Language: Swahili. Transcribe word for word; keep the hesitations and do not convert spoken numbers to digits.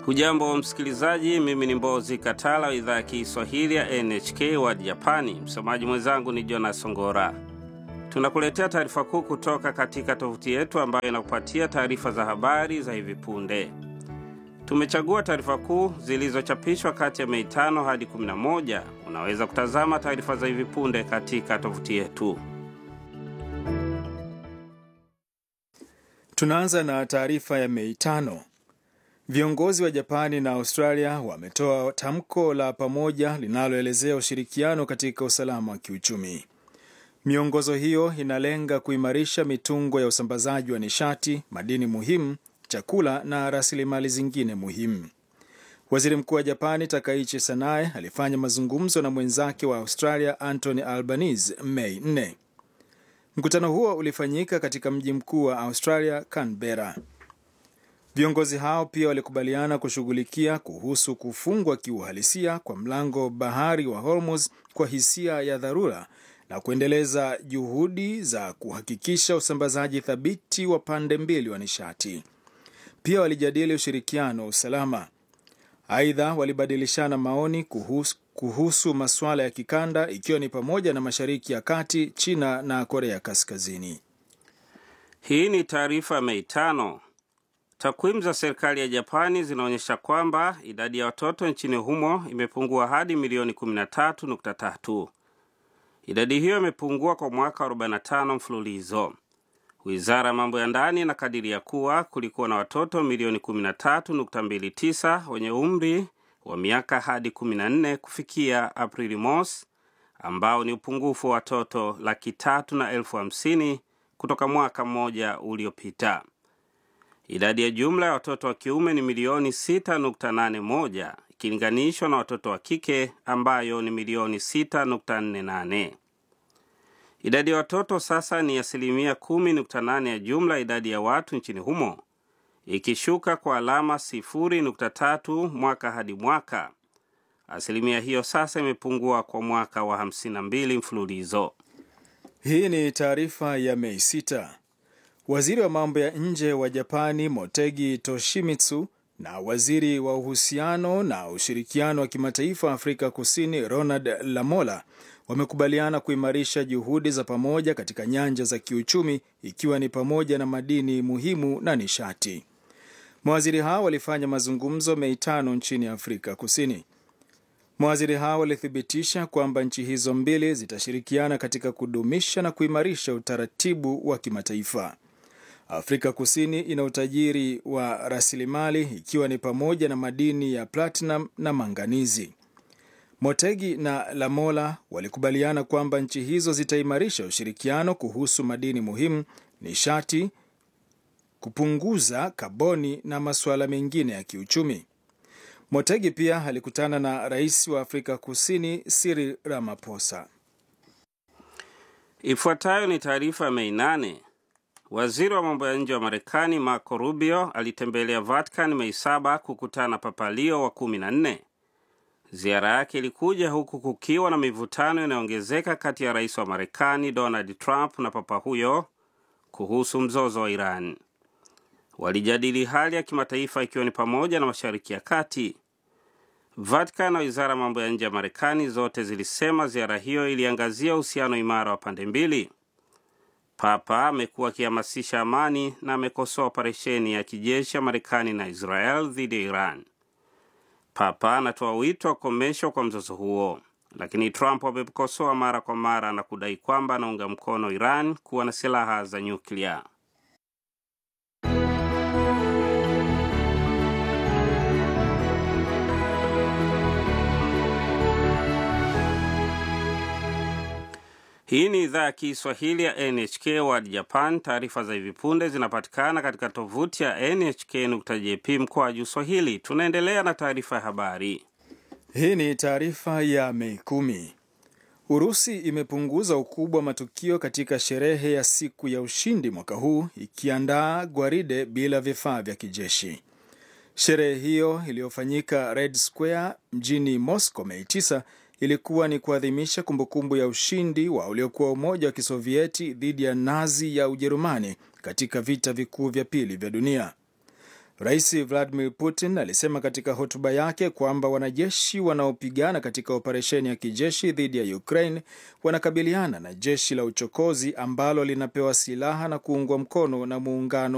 Hujambo msikilizaji, mimi ni Mbozi Katala wa idhaa ya Kiswahili ya N H K World Japani. Msomaji mwenzangu ni Jonas Songora. Tunakuletea taarifa kuu kutoka katika tovuti yetu ambayo inakupatia taarifa za habari za hivi punde. Tumechagua taarifa kuu zilizochapishwa kati ya Mei tano hadi kumi na moja. Unaweza kutazama taarifa za hivi punde katika tovuti yetu. Tunaanza na taarifa ya Mei tano. Viongozi wa Japani na Australia wametoa tamko la pamoja linaloelezea ushirikiano katika usalama wa kiuchumi. Miongozo hiyo inalenga kuimarisha mitungo ya usambazaji wa nishati, madini muhimu, chakula na rasilimali zingine muhimu. Waziri Mkuu wa Japani Takaichi Sanae alifanya mazungumzo na mwenzake wa Australia Anthony Albanese Mei nne. Mkutano huo ulifanyika katika mji mkuu wa Australia, Canberra. Viongozi hao pia walikubaliana kushughulikia kuhusu kufungwa kiuhalisia kwa mlango bahari wa Hormuz kwa hisia ya dharura na kuendeleza juhudi za kuhakikisha usambazaji thabiti wa pande mbili wa nishati. Pia walijadili ushirikiano wa usalama. Aidha, walibadilishana maoni kuhusu, kuhusu masuala ya kikanda ikiwa ni pamoja na Mashariki ya Kati, China na Korea Kaskazini. Hii ni taarifa Mei tano. Takwimu za serikali ya Japani zinaonyesha kwamba idadi ya watoto nchini humo imepungua hadi milioni kumi na tatu nukta tatu. Idadi hiyo imepungua kwa mwaka arobaini na tano mfululizo. Wizara ya mambo ya ndani inakadiria kuwa kulikuwa na watoto milioni kumi na tatu nukta mbili tisa wenye umri wa miaka hadi kumi na nne kufikia Aprili mosi, ambao ni upungufu wa watoto laki tatu na elfu hamsini kutoka mwaka mmoja uliopita. Idadi ya jumla ya watoto wa kiume ni milioni sita nukta nane moja ikilinganishwa na watoto wa kike ambayo ni milioni sita nukta nne nane. Idadi ya watoto sasa ni asilimia kumi nukta nane ya jumla idadi ya watu nchini humo, ikishuka kwa alama sifuri nukta tatu mwaka hadi mwaka. Asilimia hiyo sasa imepungua kwa mwaka wa hamsini na mbili mfululizo. Hii ni taarifa ya Mei sita. Waziri wa mambo ya nje wa Japani Motegi Toshimitsu na waziri wa uhusiano na ushirikiano wa kimataifa Afrika Kusini Ronald Lamola wamekubaliana kuimarisha juhudi za pamoja katika nyanja za kiuchumi ikiwa ni pamoja na madini muhimu na nishati. Mawaziri hao walifanya mazungumzo Mei tano nchini Afrika Kusini. Mawaziri hao walithibitisha kwamba nchi hizo mbili zitashirikiana katika kudumisha na kuimarisha utaratibu wa kimataifa. Afrika Kusini ina utajiri wa rasilimali ikiwa ni pamoja na madini ya platinum na manganizi. Motegi na Lamola walikubaliana kwamba nchi hizo zitaimarisha ushirikiano kuhusu madini muhimu, nishati, kupunguza kaboni na masuala mengine ya kiuchumi. Motegi pia alikutana na rais wa Afrika Kusini Cyril Ramaphosa. Ifuatayo ni taarifa ya Mei nane. Waziri wa mambo ya nje wa Marekani Marco Rubio alitembelea Vatican Mei saba kukutana Papa Leo wa kumi na nne. Ziara yake ilikuja huku kukiwa na mivutano inayoongezeka kati ya rais wa Marekani Donald Trump na papa huyo kuhusu mzozo wa Iran. Walijadili hali ya kimataifa ikiwa ni pamoja na Mashariki ya Kati. Vatican na wizara ya mambo ya nje ya Marekani zote zilisema ziara hiyo iliangazia uhusiano imara wa pande mbili. Papa amekuwa akihamasisha amani na amekosoa operesheni ya kijeshi ya Marekani na Israel dhidi ya Iran. Papa anatoa wito wa kukomeshwa kwa mzozo huo, lakini Trump amekosoa mara kwa mara na kudai kwamba anaunga mkono Iran kuwa na silaha za nyuklia. Hii ni idhaa ya Kiswahili ya N H K World Japan. Taarifa za hivi punde zinapatikana katika tovuti ya N H K dot J P mkwaju Swahili. Tunaendelea na taarifa ya habari. Hii ni taarifa ya Mei kumi. Urusi imepunguza ukubwa wa matukio katika sherehe ya siku ya ushindi mwaka huu, ikiandaa gwaride bila vifaa vya kijeshi. Sherehe hiyo iliyofanyika Red Square mjini Moscow Mei tisa ilikuwa ni kuadhimisha kumbukumbu ya ushindi wa uliokuwa Umoja wa Kisovieti dhidi ya Nazi ya Ujerumani katika vita vikuu vya pili vya dunia. Rais Vladimir Putin alisema katika hotuba yake kwamba wanajeshi wanaopigana katika operesheni ya kijeshi dhidi ya Ukraine wanakabiliana na jeshi la uchokozi ambalo linapewa silaha na kuungwa mkono na muungano